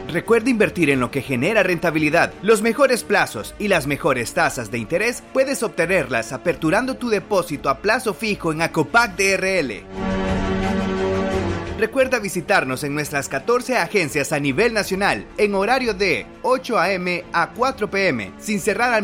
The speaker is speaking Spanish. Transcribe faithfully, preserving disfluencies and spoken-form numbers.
Recuerda invertir en lo que genera rentabilidad, los mejores plazos y las mejores tasas de interés. Puedes obtenerlas aperturando tu depósito a plazo fijo en Acopac D R L. Recuerda visitarnos en nuestras catorce agencias a nivel nacional en horario de ocho a eme a cuatro pe eme, sin cerrar al